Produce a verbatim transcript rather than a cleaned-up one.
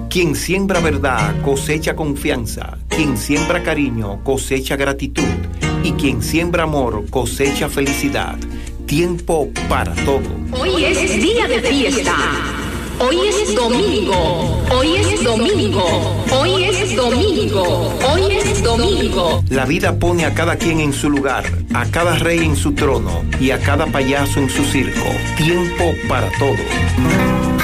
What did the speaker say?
Quien siembra verdad cosecha confianza, quien siembra cariño cosecha gratitud y quien siembra amor cosecha felicidad. Tiempo para todo. Hoy es día de fiesta. Hoy es domingo. Hoy es domingo. Hoy es domingo. Hoy es domingo. La vida pone a cada quien en su lugar, a cada rey en su trono y a cada payaso en su circo. Tiempo para todo.